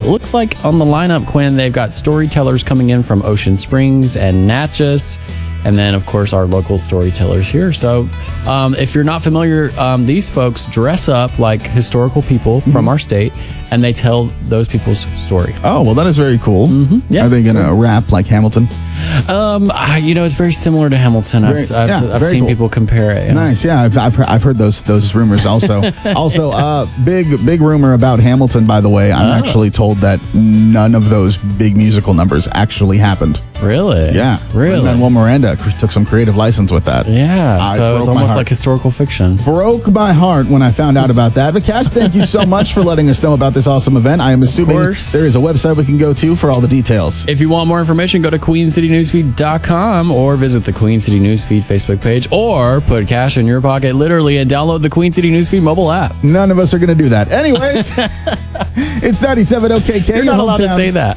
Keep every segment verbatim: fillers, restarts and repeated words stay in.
looks like on the lineup, Quinn, they've got storytellers coming in from Ocean Springs and Natchez. And then, of course, our local storytellers here. So um, if you're not familiar, um, these folks dress up like historical people mm-hmm. from our state, and they tell those people's story. Oh, well, that is very cool. Mm-hmm. Yeah, Are they going to rap like Hamilton? Um, I, you know, it's very similar to Hamilton. Very, I've, I've, yeah, I've seen cool. people compare it. Yeah. Nice, yeah. I've, I've, I've heard those those rumors also. also, uh, big big rumor about Hamilton, by the way. I'm oh. actually told that none of those big musical numbers actually happened. Really? Yeah. Really? Manuel Miranda took some creative license with that. Yeah, I so it's almost like historical fiction. Broke my heart when I found out about that. But Cash, thank you so much for letting us know about this awesome event. I am assuming there is a website we can go to for all the details. If you want more information, go to queen city newsfeed dot com or visit the Queen City Newsfeed Facebook page, or put cash in your pocket literally and download the Queen City Newsfeed mobile app. None of us are going to do that. Anyways, it's ninety-seven O K K. You're not allowed to say that.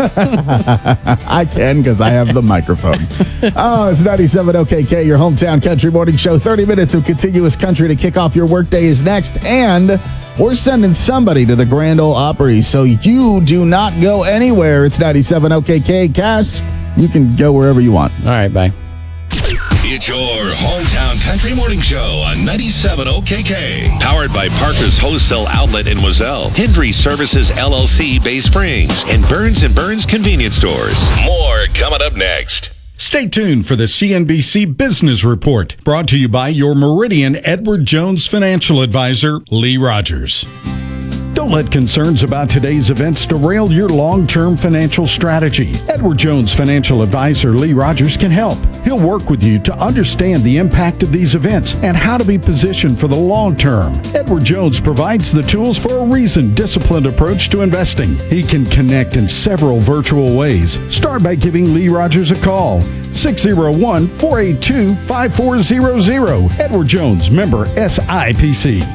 I can because I have the microphone. Oh, it's ninety-seven O K K, your hometown country morning show. thirty minutes of continuous country to kick off your workday is next. And we're sending somebody to the Grand Ole Opry, so you do not go anywhere. It's ninety-seven O K K. Cash, you can go wherever you want. All right, bye. It's your hometown country morning show on ninety-seven O K K. Powered by Parker's Wholesale Outlet in Wazelle, Hendry Services L L C Bay Springs, and Burns and Burns Convenience Stores. More coming up next. Stay tuned for the C N B C Business Report, brought to you by your Meridian Edward Jones financial advisor, Lee Rogers. Don't let concerns about today's events derail your long-term financial strategy. Edward Jones financial advisor Lee Rogers can help. He'll work with you to understand the impact of these events and how to be positioned for the long term. Edward Jones provides the tools for a reasoned, disciplined approach to investing. He can connect in several virtual ways. Start by giving Lee Rogers a call. six oh one, four eight two, five four zero zero. Edward Jones, member S I P C.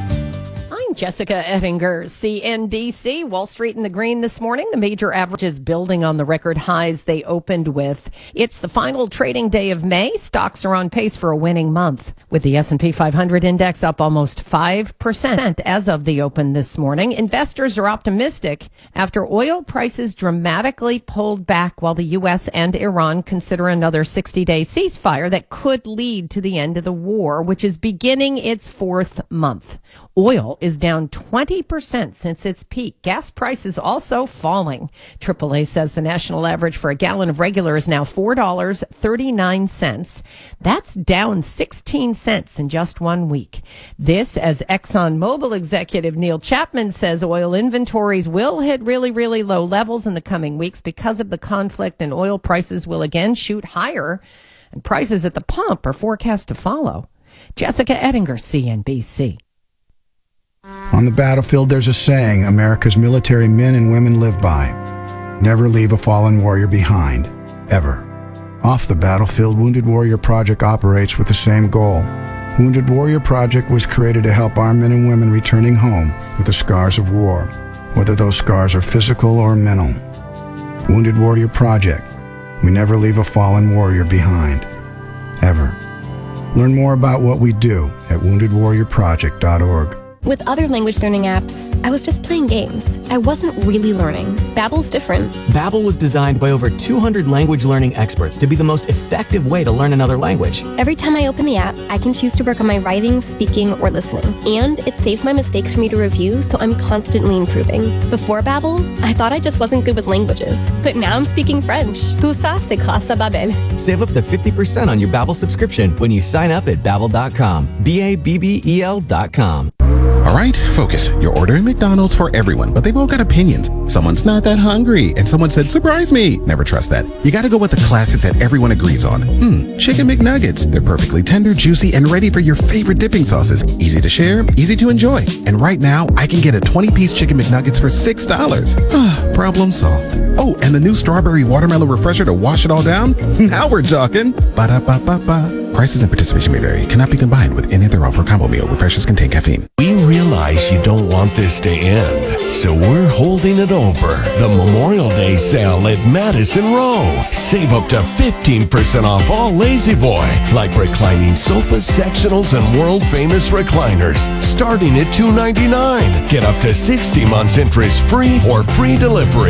Jessica Ettinger, C N B C. Wall Street in the green this morning. The major averages building on the record highs they opened with. It's the final trading day of May. Stocks are on pace for a winning month, with the S and P five hundred index up almost five percent as of the open this morning. Investors are optimistic after oil prices dramatically pulled back while the U S and Iran consider another sixty-day ceasefire that could lead to the end of the war, which is beginning its fourth month. Oil is down twenty percent since its peak. Gas prices also falling. triple A says the national average for a gallon of regular is now four dollars and thirty-nine cents. That's down sixteen cents in just one week. This, as ExxonMobil executive Neil Chapman says, oil inventories will hit really, really low levels in the coming weeks because of the conflict, and oil prices will again shoot higher, and prices at the pump are forecast to follow. Jessica Ettinger, C N B C. On the battlefield, there's a saying America's military men and women live by. Never leave a fallen warrior behind, ever. Off the battlefield, Wounded Warrior Project operates with the same goal. Wounded Warrior Project was created to help our men and women returning home with the scars of war, whether those scars are physical or mental. Wounded Warrior Project. We never leave a fallen warrior behind, ever. Learn more about what we do at wounded warrior project dot org. With other language learning apps, I was just playing games. I wasn't really learning. Babbel's different. Babbel was designed by over two hundred language learning experts to be the most effective way to learn another language. Every time I open the app, I can choose to work on my writing, speaking, or listening. And it saves my mistakes for me to review, so I'm constantly improving. Before Babbel, I thought I just wasn't good with languages. But now I'm speaking French. Tout ça, c'est grâce à Babbel. Save up to fifty percent on your Babbel subscription when you sign up at babbel dot com. B A B B E L dot com. All right, focus. You're ordering McDonald's for everyone, but they've all got opinions. Someone's not that hungry, and someone said, surprise me. Never trust that. You gotta go with the classic that everyone agrees on. Hmm, Chicken McNuggets. They're perfectly tender, juicy, and ready for your favorite dipping sauces. Easy to share, easy to enjoy. And right now, I can get a twenty-piece Chicken McNuggets for six dollars. Ah, problem solved. Oh, and the new strawberry watermelon refresher to wash it all down? Now we're talking. Ba-da-ba-ba-ba. Prices and participation may vary. Cannot be combined with any other offer combo meal. Refreshers contain caffeine. We realize you don't want this to end, so we're holding it over. The Memorial Day sale at Madison Row. Save up to fifteen percent off all Lazy Boy, like reclining sofas, sectionals, and world-famous recliners, starting at two hundred ninety-nine dollars. Get up to sixty months interest-free or free delivery.